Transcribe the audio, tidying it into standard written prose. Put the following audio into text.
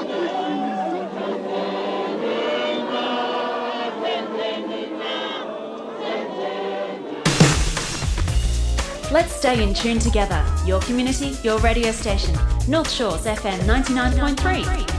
Let's stay in tune together. Your community, your radio station. North Shores FM 99.3.